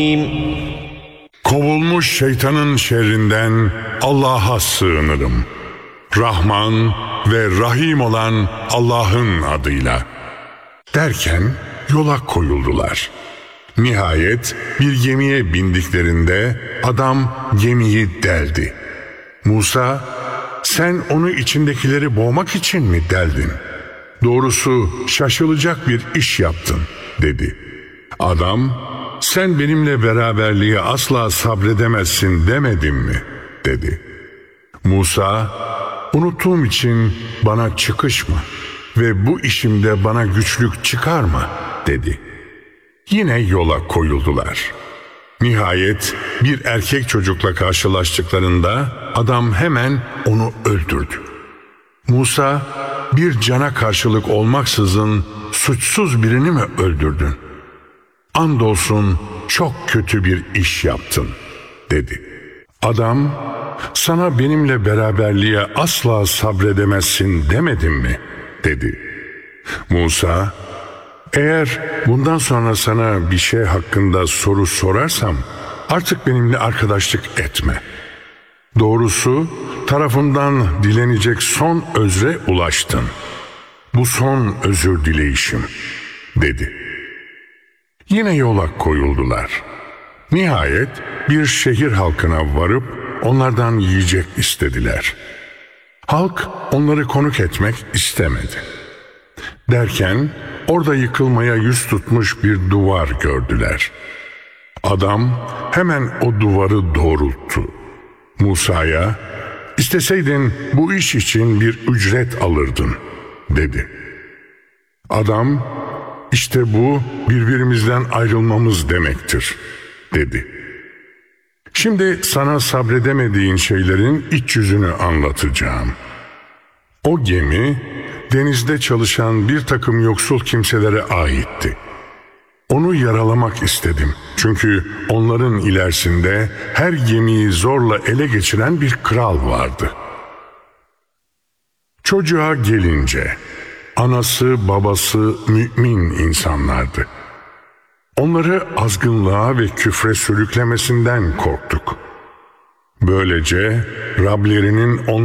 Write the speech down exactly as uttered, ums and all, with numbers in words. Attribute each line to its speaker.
Speaker 1: Kovulmuş şeytanın şerrinden Allah'a sığınırım. Rahman ve Rahim olan Allah'ın adıyla. Derken yola koyuldular. Nihayet bir gemiye bindiklerinde adam gemiyi deldi. Musa, sen onu içindekileri boğmak için mi deldin? Doğrusu şaşılacak bir iş yaptın, dedi. Adam, sen benimle beraberliğe asla sabredemezsin demedim mi? Dedi. Musa, unuttuğum için bana çıkışma ve bu işimde bana güçlük çıkarma, dedi. Yine yola koyuldular. Nihayet bir erkek çocukla karşılaştıklarında adam hemen onu öldürdü. Musa, bir cana karşılık olmaksızın suçsuz birini mi öldürdün? Andolsun çok kötü bir iş yaptın, dedi. Adam, sana benimle beraberliğe asla sabredemezsin demedim mi? Dedi. Musa, eğer bundan sonra sana bir şey hakkında soru sorarsam artık benimle arkadaşlık etme. Doğrusu tarafından dilenecek son özre ulaştın. Bu son özür dileyişim, dedi. Yine yola koyuldular. Nihayet bir şehir halkına varıp onlardan yiyecek istediler. Halk onları konuk etmek istemedi. Derken orada yıkılmaya yüz tutmuş bir duvar gördüler. Adam hemen o duvarı doğrulttu. Musa'ya, isteseydin bu iş için bir ücret alırdın, dedi. Adam, işte bu birbirimizden ayrılmamız demektir, dedi. Şimdi sana sabredemediğin şeylerin iç yüzünü anlatacağım. O gemi denizde çalışan bir takım yoksul kimselere aitti. Onu yaralamak istedim. Çünkü onların ilerisinde her gemiyi zorla ele geçiren bir kral vardı. Çocuğa gelince, anası babası mümin insanlardı. Onları azgınlığa ve küfre sürüklemesinden korktuk. Böylece Rablerinin on